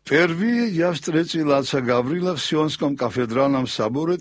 Впервые я встретил отца Гаврила в Сионском кафедральном соборе в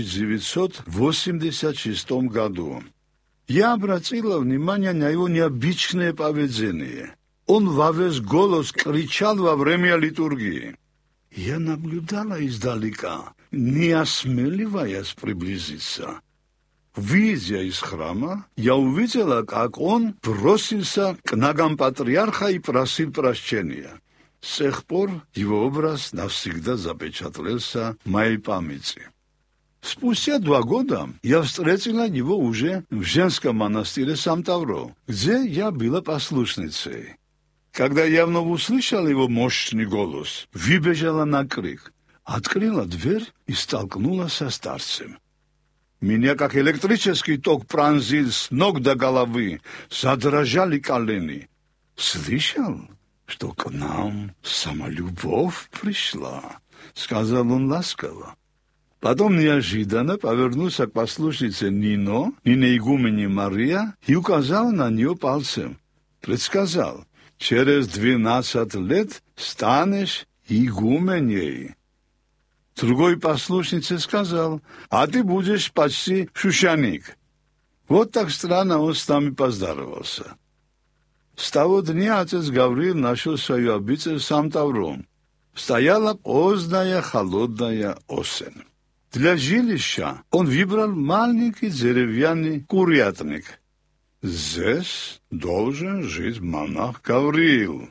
1986 году. Я обратила внимание на его необычное поведение. Он во весь голос кричал во время литургии. Я наблюдала издалека, не осмеливаясь приблизиться. Выйдя из храма, я увидела, как он бросился к ногам патриарха и просил прощения. С тех пор его образ навсегда запечатлелся в моей памяти. Спустя 2 года я встретила его уже в женском монастыре Сан-Тавро, где я была послушницей. Когда я вновь услышала его мощный голос, выбежала на крик, открыла дверь и столкнулась со старцем. Меня, как электрический ток, пронзил с ног до головы, задрожали колени. «Слышал, что к нам сама любовь пришла», — сказал он ласково. Потом неожиданно повернулся к послушнице Нине игумене Мария и указал на нее пальцем. Предсказал: «Через 12 лет станешь игуменей». Другой послушнице сказал: «А ты будешь почти шущаник». Вот так странно он с нами поздоровался. С того дня отец Гавриил нашел свою обитель в Сан-Тавро. Стояла поздняя холодная осень. Для жилища он выбрал маленький деревянный курятник. «Здесь должен жить монах Гавриил.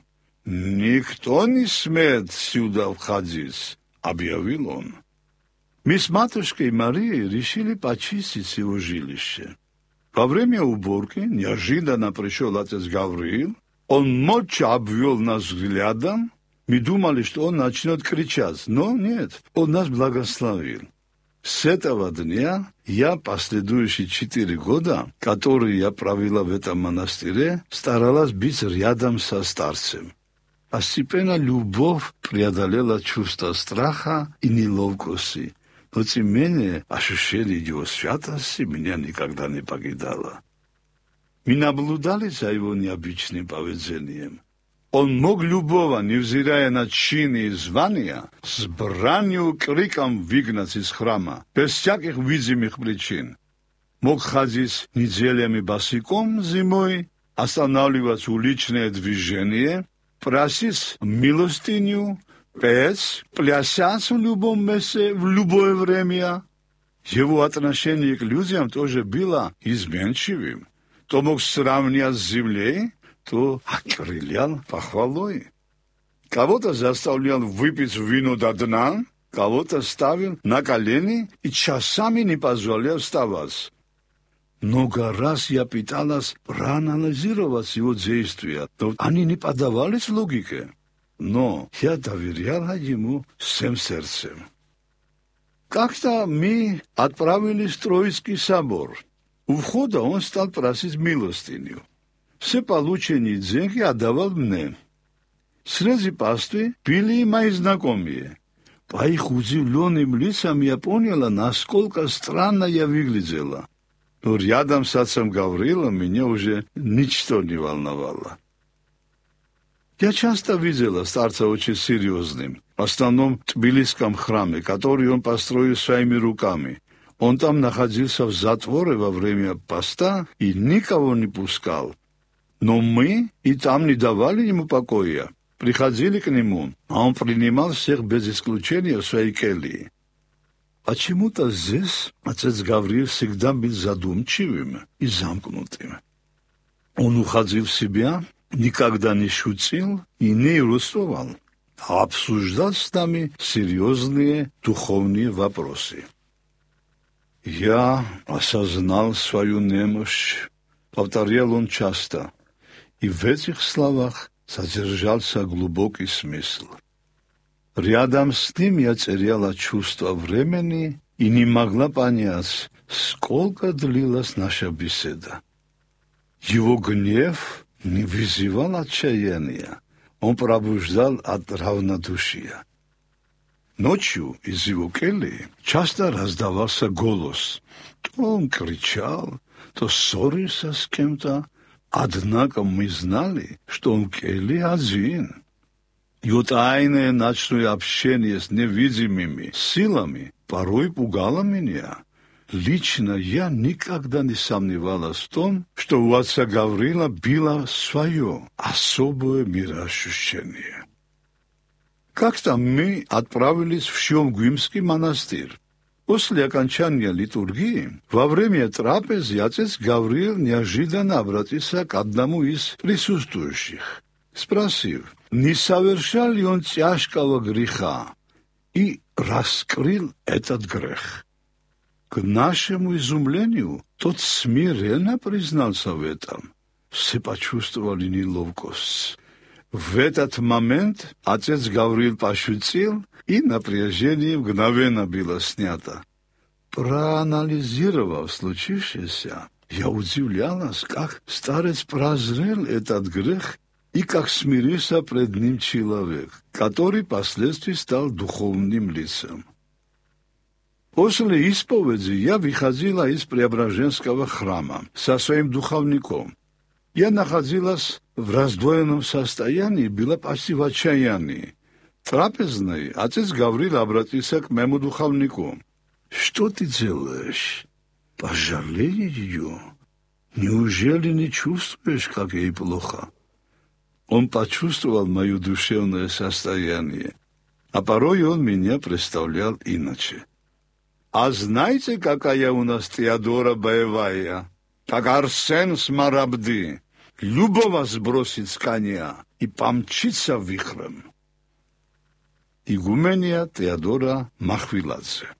Никто не смеет сюда входить», — объявил он. Мы с матушкой Марией решили почистить его жилище. Во время уборки неожиданно пришел отец Гавриил. Он молча обвел нас взглядом. Мы думали, что он начнет кричать, но нет, он нас благословил. С этого дня я последующие 4 года, которые я провела в этом монастыре, старалась быть рядом со старцем. Постепенно любовь преодолела чувство страха и неловкости, но тем не менее ощущение его святости меня никогда не покидало. Мы наблюдали за его необычным поведением. Он мог любого, невзирая на чины и звания, с бранью и криком выгнать из храма, без всяких видимых причин. Мог ходить неделями босиком зимой, останавливать уличное движение, просить милостыню, петь, плясать в любом месте, в любое время. Его отношение к людям тоже было изменчивым. То мог сравнять с землей, то окрылял похвалой. Кого-то заставлял выпить вино до дна, кого-то ставил на колени и часами не позволял вставать. Много раз я пыталась проанализировать его действия, но они не поддавались логике. Но я доверяла ему всем сердцем. Как-то мы отправились в Троицкий собор. У входа он стал просить милостыню. Все полученные деньги отдавал мне. Среди паствы были и мои знакомые. По их удивленным лицам я поняла, насколько странно я выглядела. Но рядом с отцом Гаврилом меня уже ничто не волновало. Я часто видела старца очень серьезным, в основном в Тбилисском храме, который он построил своими руками. Он там находился в затворе во время поста и никого не пускал. Но мы и там не давали ему покоя. Приходили к нему, а он принимал всех без исключения в своей келье. Почему-то здесь отец Гавриил всегда был задумчивым и замкнутым. Он уходил в себя, никогда не шутил и не иллюстрировал, а обсуждал с нами серьезные духовные вопросы. «Я осознал свою немощь», — повторял он часто, и в этих словах содержался глубокий смысл. Рядом с ним я теряла чувство времени и не могла понять, сколько длилась наша беседа. Его гнев не вызывал отчаяния, он пробуждал от равнодушия. Ночью из его кельи часто раздавался голос. То он кричал, то ссорился с кем-то. Однако мы знали, что он в келье один. И вот тайное ночное общение с невидимыми силами порой пугало меня. Лично я никогда не сомневалась в том, что у отца Гавриила было свое особое мироощущение. Как-то мы отправились в Шиомгуимский монастырь. После окончания литургии, во время трапезы отец Гавриил неожиданно обратился к одному из присутствующих, спросив, не совершал ли он тяжкого греха, и раскрыл этот грех. К нашему изумлению, тот смиренно признался в этом. Все почувствовали неловкость. В этот момент отец Гавриил пошутил, и напряжение мгновенно было снято. Проанализировав случившееся, я удивлялась, как старец прозрел этот грех и как смирился пред ним человек, который впоследствии стал духовным лицом. После исповеди я выходила из Преображенского храма со своим духовником. Я находилась в раздвоенном состоянии, была почти в отчаянии. Трапезной отец Гавриил обратился к моему духовнику. «Что ты делаешь? Пожалей ее. Неужели не чувствуешь, как ей плохо?» Он почувствовал мое душевное состояние, а порой он меня представлял иначе. «А знаете, какая у нас Теодора боевая? Как Арсен с Марабды. Любого сбросит с коня и помчится вихрем». Игумения Теодора Махвиладзе.